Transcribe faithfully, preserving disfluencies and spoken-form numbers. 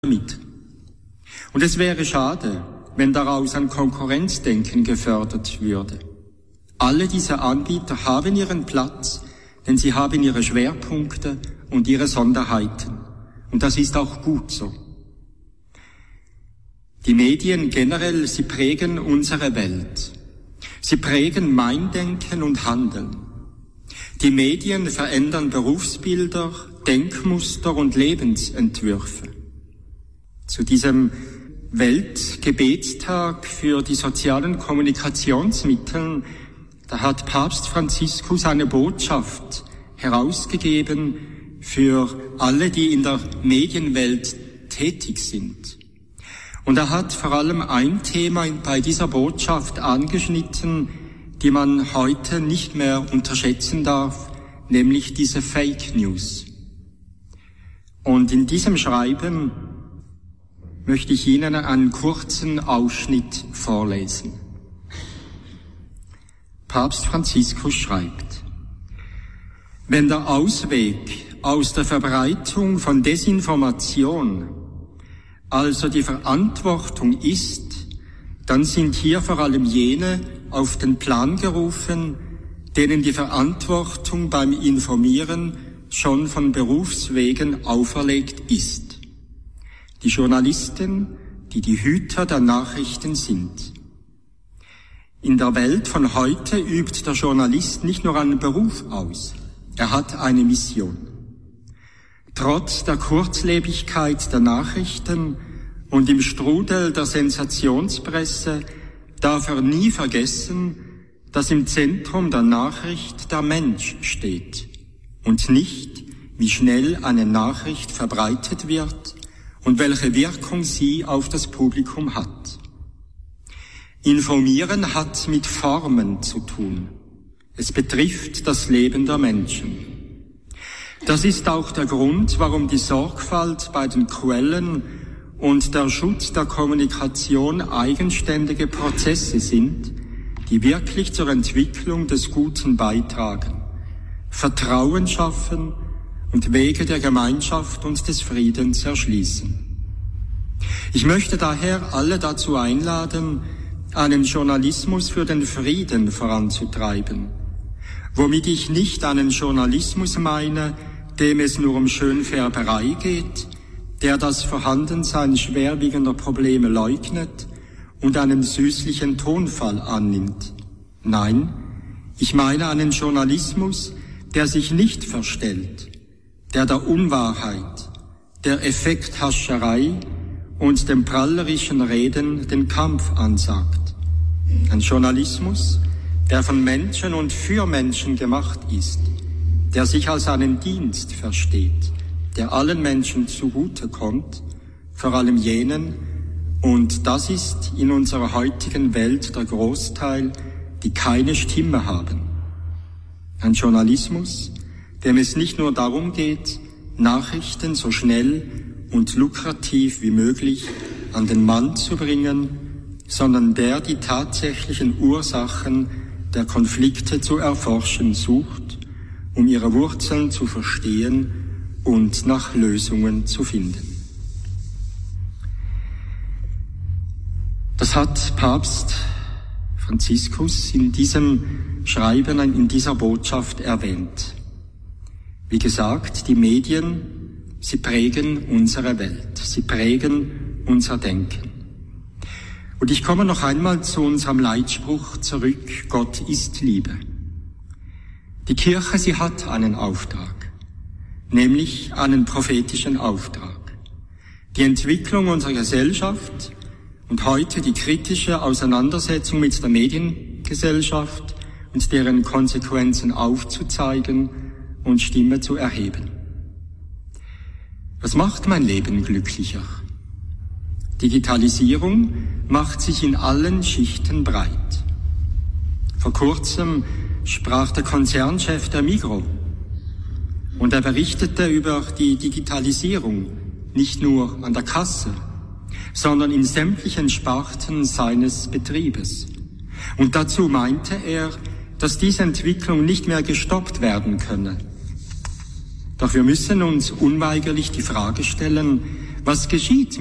mit. Und es wäre schade, wenn daraus ein Konkurrenzdenken gefördert würde. Alle diese Anbieter haben ihren Platz, denn sie haben ihre Schwerpunkte und ihre Sonderheiten. Und das ist auch gut so. Die Medien generell, sie prägen unsere Welt. Sie prägen mein Denken und Handeln. Die Medien verändern Berufsbilder, Denkmuster und Lebensentwürfe. Zu diesem Weltgebetstag für die sozialen Kommunikationsmittel, da hat Papst Franziskus eine Botschaft herausgegeben für alle, die in der Medienwelt tätig sind. Und er hat vor allem ein Thema bei dieser Botschaft angeschnitten, die man heute nicht mehr unterschätzen darf, nämlich diese Fake News. Und in diesem Schreiben möchte ich Ihnen einen kurzen Ausschnitt vorlesen. Papst Franziskus schreibt: Wenn der Ausweg aus der Verbreitung von Desinformation also die Verantwortung ist, dann sind hier vor allem jene auf den Plan gerufen, denen die Verantwortung beim Informieren schon von Berufswegen auferlegt ist. Die Journalisten, die die Hüter der Nachrichten sind. In der Welt von heute übt der Journalist nicht nur einen Beruf aus, er hat eine Mission. Trotz der Kurzlebigkeit der Nachrichten und im Strudel der Sensationspresse darf er nie vergessen, dass im Zentrum der Nachricht der Mensch steht und nicht, wie schnell eine Nachricht verbreitet wird und welche Wirkung sie auf das Publikum hat. Informieren hat mit Formen zu tun. Es betrifft das Leben der Menschen. Das ist auch der Grund, warum die Sorgfalt bei den Quellen und der Schutz der Kommunikation eigenständige Prozesse sind, die wirklich zur Entwicklung des Guten beitragen, Vertrauen schaffen und Wege der Gemeinschaft und des Friedens erschließen. Ich möchte daher alle dazu einladen, einen Journalismus für den Frieden voranzutreiben, womit ich nicht einen Journalismus meine, dem es nur um Schönfärberei geht, der das Vorhandensein schwerwiegender Probleme leugnet und einen süßlichen Tonfall annimmt. Nein, ich meine einen Journalismus, der sich nicht verstellt, der der Unwahrheit, der Effekthascherei und dem prallerischen Reden den Kampf ansagt. Ein Journalismus, der von Menschen und für Menschen gemacht ist, der sich als einen Dienst versteht, der allen Menschen zugutekommt, vor allem jenen, und das ist in unserer heutigen Welt der Großteil, die keine Stimme haben. Ein Journalismus, dem es nicht nur darum geht, Nachrichten so schnell und lukrativ wie möglich an den Mann zu bringen, sondern der die tatsächlichen Ursachen der Konflikte zu erforschen sucht, um ihre Wurzeln zu verstehen und nach Lösungen zu finden. Das hat Papst Franziskus in diesem Schreiben, in dieser Botschaft erwähnt. Wie gesagt, die Medien, sie prägen unsere Welt, sie prägen unser Denken. Und ich komme noch einmal zu unserem Leitspruch zurück: Gott ist Liebe. Die Kirche, sie hat einen Auftrag, nämlich einen prophetischen Auftrag. Die Entwicklung unserer Gesellschaft und heute die kritische Auseinandersetzung mit der Mediengesellschaft und deren Konsequenzen aufzuzeigen und Stimme zu erheben. Was macht mein Leben glücklicher? Digitalisierung macht sich in allen Schichten breit. Vor kurzem sprach der Konzernchef der Migros und er berichtete über die Digitalisierung nicht nur an der Kasse, sondern in sämtlichen Sparten seines Betriebes. Und dazu meinte er, dass diese Entwicklung nicht mehr gestoppt werden könne. Doch wir müssen uns unweigerlich die Frage stellen, Was geschieht